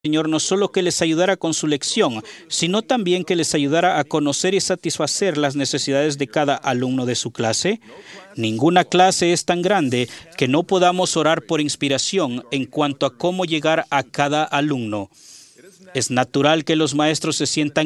Señor, no solo que les ayudara con su lección, sino también que les ayudara a conocer y satisfacer las necesidades de cada alumno de su clase? Ninguna clase es tan grande que no podamos orar por inspiración en cuanto a cómo llegar a cada alumno. Es natural que los maestros se sientan